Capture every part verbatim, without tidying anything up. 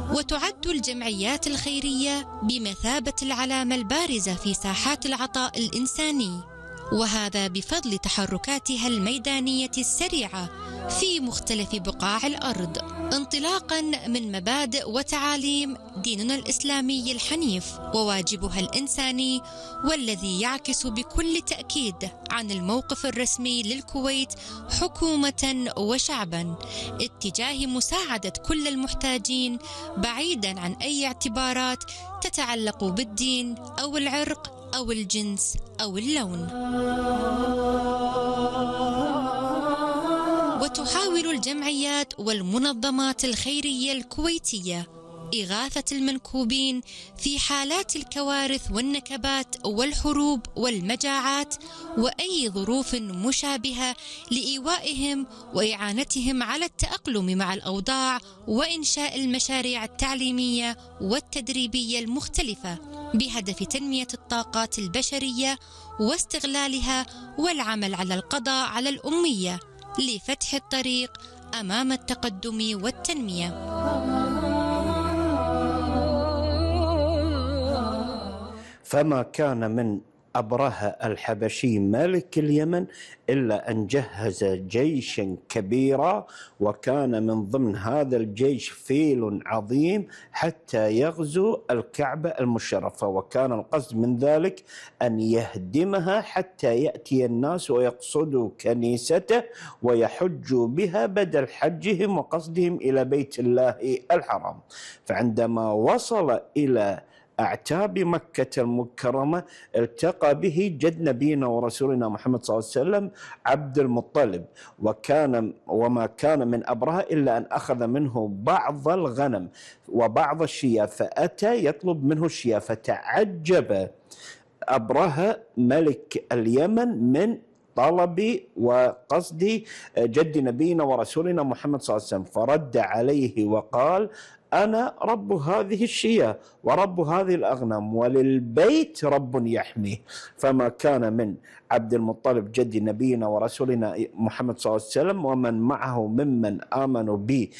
وتعد الجمعيات الخيرية بمثابة العلامة البارزة في ساحات العطاء الإنساني، وهذا بفضل تحركاتها الميدانية السريعة في مختلف بقاع الأرض، انطلاقا من مبادئ وتعاليم ديننا الإسلامي الحنيف وواجبها الإنساني، والذي يعكس بكل تأكيد عن الموقف الرسمي للكويت حكومة وشعبا اتجاه مساعدة كل المحتاجين، بعيدا عن أي اعتبارات تتعلق بالدين أو العرق أو الجنس أو اللون. وتحاول الجمعيات والمنظمات الخيرية الكويتية إغاثة المنكوبين في حالات الكوارث والنكبات والحروب والمجاعات وأي ظروف مشابهة لإيوائهم وإعانتهم على التأقلم مع الأوضاع، وإنشاء المشاريع التعليمية والتدريبية المختلفة بهدف تنمية الطاقات البشرية واستغلالها، والعمل على القضاء على الأمية لفتح الطريق أمام التقدم والتنمية. فما كان من أبرهة الحبشي ملك اليمن إلا أن جهز جيشا كبيرا، وكان من ضمن هذا الجيش فيل عظيم حتى يغزو الكعبة المشرفة، وكان القصد من ذلك أن يهدمها حتى يأتي الناس ويقصدوا كنيسته ويحجوا بها بدل حجهم وقصدهم إلى بيت الله الحرام. فعندما وصل إلى أعتاب مكة المكرمة التقى به جد نبينا ورسولنا محمد صلى الله عليه وسلم عبد المطلب، وكان وما كان من أبرهة إلا أن أخذ منه بعض الغنم وبعض الشياه، فأتى يطلب منه الشياه، فتعجب أبرهة ملك اليمن من طلبي وقصدي جد نبينا ورسولنا محمد صلى الله عليه وسلم، فرد عليه وقال: أنا رب هذه الشياه ورب هذه الأغنام، وللبيت رب يحميه. فما كان من عبد المطلب جد نبينا ورسولنا محمد صلى الله عليه وسلم ومن معه ممن آمنوا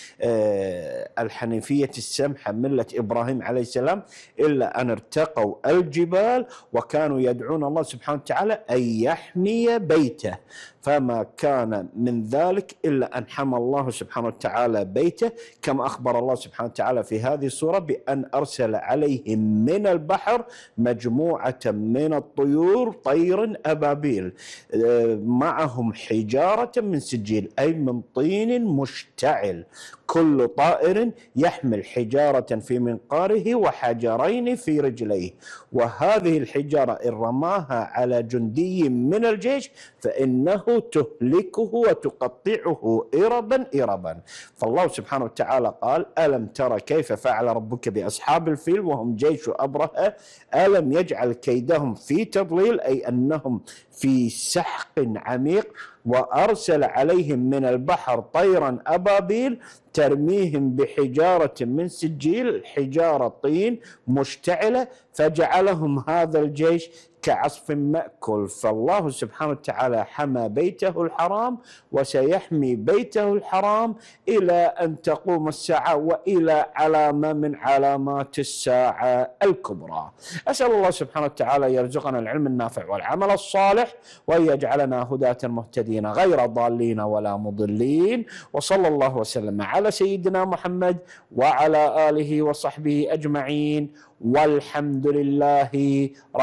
بالحنيفية السمحة ملة إبراهيم عليه السلام إلا أن ارتقوا الجبال وكانوا يدعون الله سبحانه وتعالى أن يحمي بيته. فما كان من ذلك إلا أن حمى الله سبحانه وتعالى بيته، كما أخبر الله سبحانه وتعالى في هذه السورة بأن أرسل عليهم من البحر مجموعة من الطيور طير أبابيل معهم حجارة من سجيل، أي من طين مشتعل، كل طائر يحمل حجارة في منقاره وحجرين في رجليه، وهذه الحجارة إن رماها على جندي من الجيش فإنه تهلكه وتقطعه إربا إربا. فالله سبحانه وتعالى قال: ألم ترى كيف فعل ربك بأصحاب الفيل وهم جيش أبرهة ألم يجعل كيدهم في تضليل، أي أنهم في سحق عميق، وأرسل عليهم من البحر طيرا أبابيل ترميهم بحجارة من سجيل، حجارة طين مشتعلة، فجعلهم هذا الجيش كعصف مأكل. فالله سبحانه وتعالى حمى بيته الحرام وسيحمي بيته الحرام إلى أن تقوم الساعة وإلى علامة من علامات الساعة الكبرى. أسأل الله سبحانه وتعالى يرزقنا العلم النافع والعمل الصالح، وأن يجعلنا هداة مهتدين غير ضالين ولا مضلين. وصلى الله وسلم على سيدنا محمد وعلى آله وصحبه أجمعين، والحمد لله رب